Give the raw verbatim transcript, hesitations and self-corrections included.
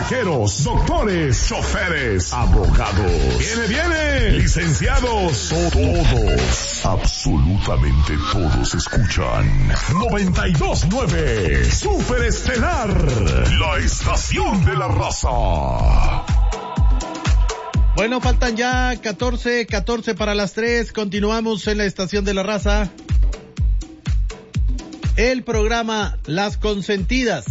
taqueros, doctores, choferes, abogados. Viene, viene, licenciados, todos, absolutamente todos escuchan noventa y dos punto nueve Super Estelar, la estación de la raza. Bueno, faltan ya catorce, catorce para las tres. Continuamos en la estación de la raza. El programa Las Consentidas.